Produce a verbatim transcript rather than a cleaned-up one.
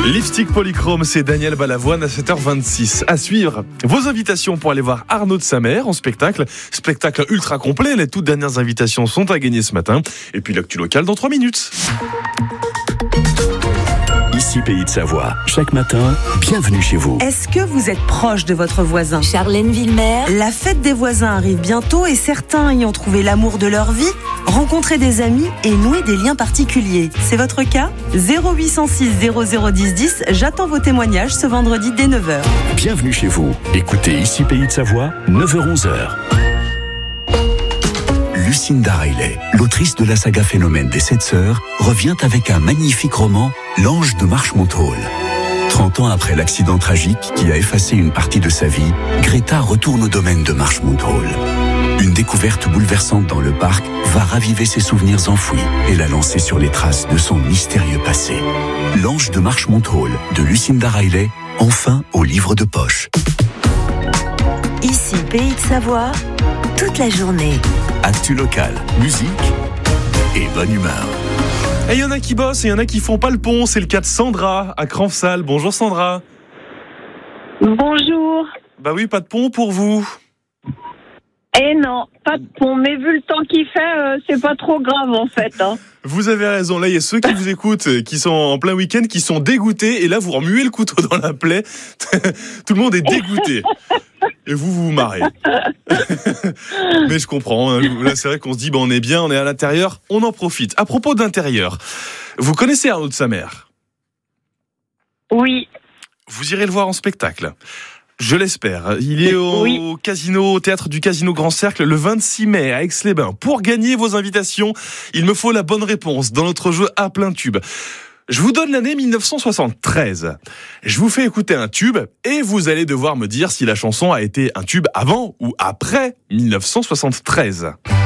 Lipstick Polychrome, c'est Daniel Balavoine à sept heures vingt-six. À suivre, vos invitations pour aller voir Arnaud de Samer en spectacle. Spectacle ultra complet, les toutes dernières invitations sont à gagner ce matin. Et puis l'actu locale dans trois minutes. Ici Pays de Savoie. Chaque matin, bienvenue chez vous. Est-ce que vous êtes proche de votre voisin ? Charlène Villemer. La fête des voisins arrive bientôt et certains y ont trouvé l'amour de leur vie, rencontré des amis et noué des liens particuliers. C'est votre cas ? zéro huit cent six zéro zéro dix dix, j'attends vos témoignages ce vendredi dès neuf heures. Bienvenue chez vous. Écoutez Ici Pays de Savoie, neuf heures onze. Lucinda Riley, l'autrice de la saga Phénomène des Sept Sœurs, revient avec un magnifique roman, L'Ange de Marchmont Hall. trente ans après l'accident tragique qui a effacé une partie de sa vie, Greta retourne au domaine de Marchmont Hall. Une découverte bouleversante dans le parc va raviver ses souvenirs enfouis et la lancer sur les traces de son mystérieux passé. L'Ange de Marchmont Hall de Lucinda Riley, enfin au livre de poche. Ici Pays de Savoie, toute la journée. Actu local, musique et bonne humeur. Et il y en a qui bossent et il y en a qui font pas le pont. C'est le cas de Sandra à Cranfsal. Bonjour Sandra. Bonjour. Bah oui, pas de pont pour vous. Eh non, pas de pont. Mais vu le temps qu'il fait, euh, c'est pas trop grave en fait. Hein. Vous avez raison. Là, il y a ceux qui vous écoutent, qui sont en plein week-end, qui sont dégoûtés. Et là, vous remuez le couteau dans la plaie. Tout le monde est dégoûté. Et vous, vous vous marrez. Mais je comprends. Hein. Là, c'est vrai qu'on se dit, bah, on est bien, on est à l'intérieur, on en profite. À propos d'intérieur, vous connaissez Arnaud de Samer ? Oui. Vous irez le voir en spectacle. Je l'espère. Il est au oui. casino, au théâtre du Casino Grand Cercle le vingt-six mai à Aix-les-Bains. Pour gagner vos invitations, il me faut la bonne réponse dans notre jeu à plein tube. Je vous donne l'année dix-neuf cent soixante-treize. Je vous fais écouter un tube et vous allez devoir me dire si la chanson a été un tube avant ou après dix-neuf cent soixante-treize.